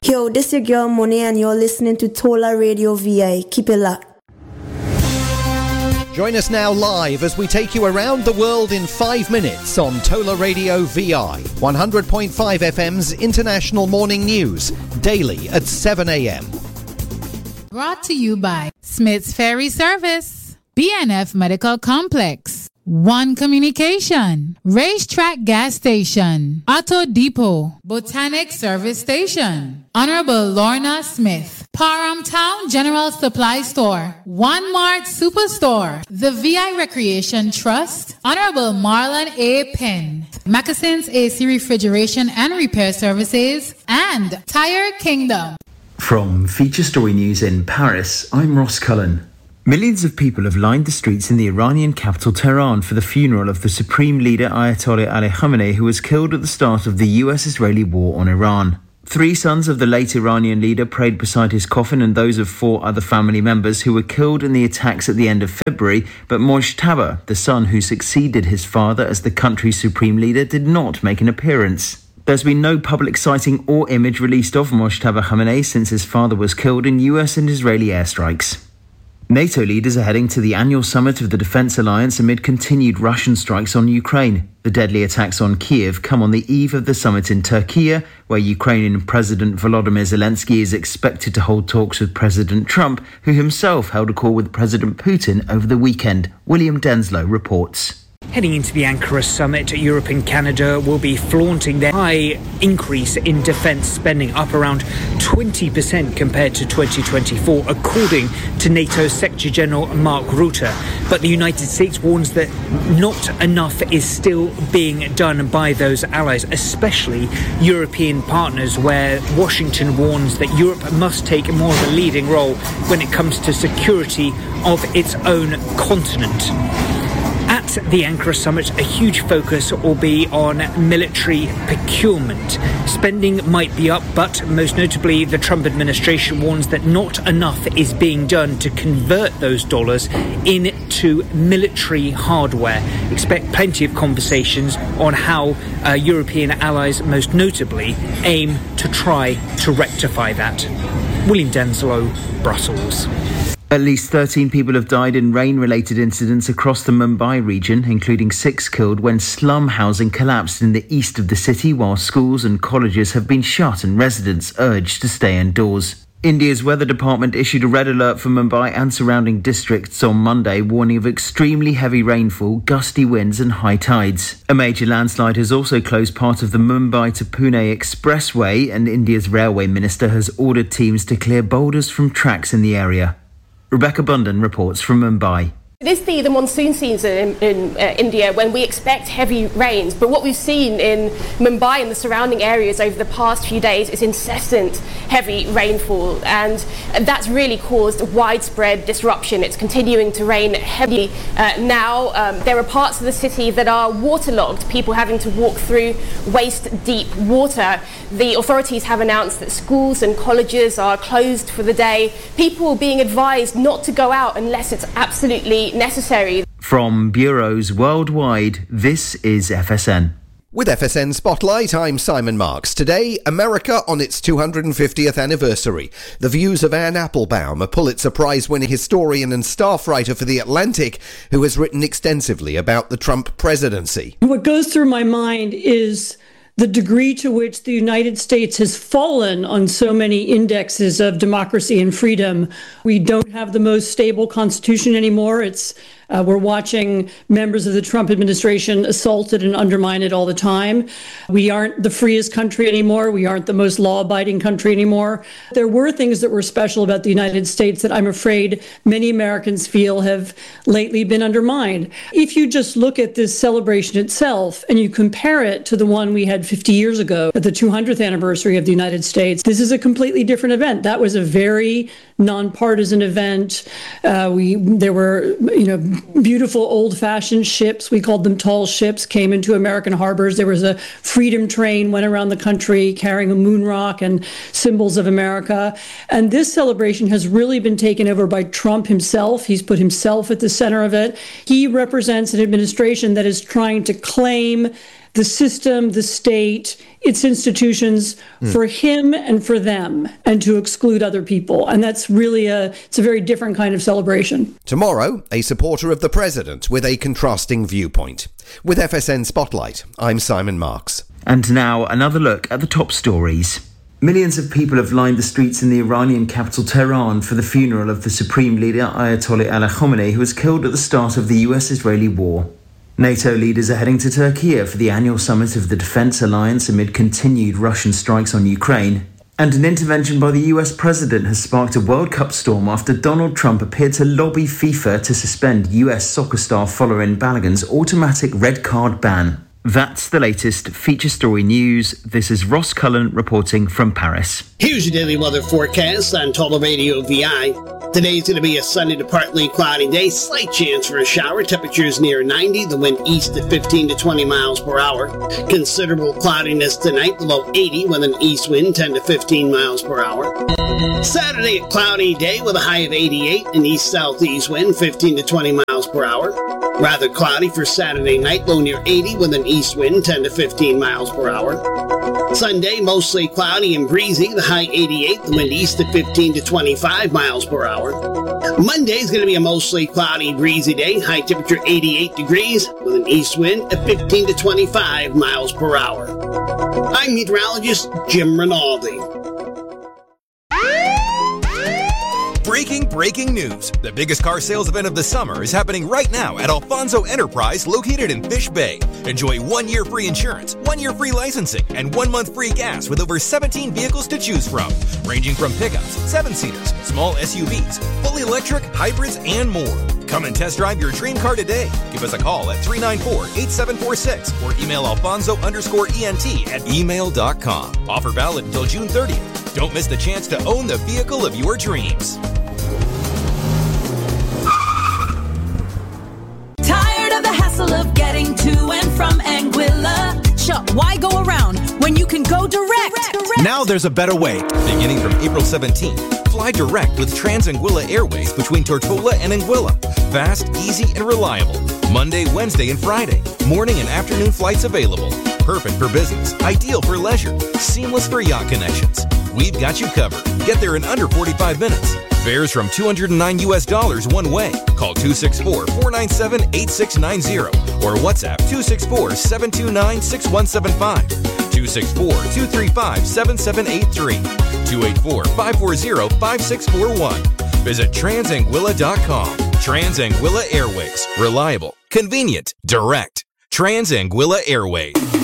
Yo, this your girl Money and you're listening to Tola Radio VI. Keep it locked. Join us now live as we take you around the world in 5 minutes on Tola Radio VI, 100.5 FM's International Morning News, daily at 7 a.m. Brought to you by Smith's Ferry Service, BNF Medical Complex, One Communication, Racetrack Gas Station, Auto Depot, Botanic Service Station, Honorable Lorna Smith, Parham Town General Supply Store, One Mart Superstore, the VI Recreation Trust, Honorable Marlon A. Penn, Moccasins AC Refrigeration and Repair Services, and Tire Kingdom. From Feature Story News in Paris, I'm Ross Cullen. Millions of people have lined the streets in the Iranian capital Tehran for the funeral of the Supreme Leader Ayatollah Ali Khamenei, who was killed at the start of the US-Israeli war on Iran. 3 sons of the late Iranian leader prayed beside his coffin and those of 4 other family members who were killed in the attacks at the end of February, but Mojtaba, the son who succeeded his father as the country's supreme leader, did not make an appearance. There's been no public sighting or image released of Mojtaba Khamenei since his father was killed in US and Israeli airstrikes. NATO leaders are heading to the annual summit of the Defence Alliance amid continued Russian strikes on Ukraine. The deadly attacks on Kiev come on the eve of the summit in Turkey, where Ukrainian President Volodymyr Zelensky is expected to hold talks with President Trump, who himself held a call with President Putin over the weekend. William Denslow reports. Heading into the Ankara summit, Europe and Canada will be flaunting their high increase in defence spending, up around 20% compared to 2024, according to NATO Secretary General Mark Rutte. But the United States warns that not enough is still being done by those allies, especially European partners, where Washington warns that Europe must take more of a leading role when it comes to security of its own continent. At the Ankara summit, a huge focus will be on military procurement. Spending might be up, but most notably, the Trump administration warns that not enough is being done to convert those dollars into military hardware. Expect plenty of conversations on how European allies, most notably, aim to try to rectify that. William Denslow, Brussels. At least 13 people have died in rain-related incidents across the Mumbai region, including 6 killed when slum housing collapsed in the east of the city, while schools and colleges have been shut and residents urged to stay indoors. India's weather department issued a red alert for Mumbai and surrounding districts on Monday, warning of extremely heavy rainfall, gusty winds and high tides. A major landslide has also closed part of the Mumbai to Pune expressway, and India's railway minister has ordered teams to clear boulders from tracks in the area. Rebecca Bundan reports from Mumbai. It is the monsoon season in India, when we expect heavy rains, but what we've seen in Mumbai and the surrounding areas over the past few days is incessant heavy rainfall, and that's really caused widespread disruption. It's continuing to rain heavily now. There are parts of the city that are waterlogged, people having to walk through waist-deep water. The authorities have announced that schools and colleges are closed for the day. People are being advised not to go out unless it's absolutely necessary. From bureaus worldwide, this is FSN. With FSN Spotlight, I'm Simon Marks. Today, America on its 250th anniversary. The views of Anne Applebaum, a Pulitzer Prize-winning historian and staff writer for The Atlantic, who has written extensively about the Trump presidency. What goes through my mind is the degree to which the United States has fallen on so many indexes of democracy and freedom. We don't have the most stable constitution anymore. We're watching members of the Trump administration assaulted and undermined it all the time. We aren't the freest country anymore. We aren't the most law-abiding country anymore. There were things that were special about the United States that I'm afraid many Americans feel have lately been undermined. If you just look at this celebration itself and you compare it to the one we had 50 years ago at the 200th anniversary of the United States, this is a completely different event. That was a very nonpartisan event. There were, beautiful old-fashioned ships. We called them tall ships, came into American harbors. There was a freedom train, went around the country carrying a moon rock and symbols of America. And this celebration has really been taken over by Trump himself. He's put himself at the center of it. He represents an administration that is trying to claim the system, the state, its institutions for him and for them, and to exclude other people. And that's really it's a very different kind of celebration. Tomorrow, a supporter of the president with a contrasting viewpoint. With FSN Spotlight, I'm Simon Marks. And now another look at the top stories. Millions of people have lined the streets in the Iranian capital Tehran for the funeral of the Supreme Leader Ayatollah Ali Khamenei, who was killed at the start of the US-Israeli war. NATO leaders are heading to Turkey for the annual summit of the Defence Alliance amid continued Russian strikes on Ukraine. And an intervention by the US president has sparked a World Cup storm after Donald Trump appeared to lobby FIFA to suspend US soccer star Folarin Balogun's automatic red card ban. That's the latest feature story news. This is Ross Cullen reporting from Paris. Here's your daily weather forecast on Total Radio VI. Today's going to be a sunny to partly cloudy day. Slight chance for a shower. Temperatures near 90. The wind east at 15 to 20 miles per hour. Considerable cloudiness tonight. The low 80 with an east wind 10 to 15 miles per hour. Saturday, a cloudy day with a high of 88. An east-southeast wind 15 to 20 miles per hour. Rather cloudy for Saturday night. Low near 80 with an east wind 10 to 15 miles per hour. Sunday, mostly cloudy and breezy. The high 88. The wind east at 15 to 25 miles per hour. Monday is going to be a mostly cloudy, breezy day. High temperature 88 degrees with an east wind at 15 to 25 miles per hour. I'm meteorologist Jim Rinaldi. Breaking news. The biggest car sales event of the summer is happening right now at Alfonso Enterprise located in Fish Bay. Enjoy 1 year free insurance, 1 year free licensing, and 1 month free gas with over 17 vehicles to choose from, ranging from pickups, 7-seaters, small SUVs, fully electric, hybrids, and more. Come and test drive your dream car today. Give us a call at 394-8746 or email alfonso_ent@email.com. Offer valid until June 30th. Don't miss the chance to own the vehicle of your dreams. Tired of the hassle of getting to and from Anguilla? Shop, why go around when you can go direct? Now there's a better way. Beginning from April 17th, fly direct with Trans-Anguilla Airways between Tortola and Anguilla. Fast, easy, and reliable. Monday, Wednesday, and Friday. Morning and afternoon flights available. Perfect for business, ideal for leisure, seamless for yacht connections. We've got you covered. Get there in under 45 minutes. Fares from $209 one way. Call 264-497-8690 or WhatsApp 264-729-6175, 264-235-7783, 284-540-5641. Visit transanguilla.com. Trans-Anguilla Airways. Reliable, convenient, direct. Trans-Anguilla Airways.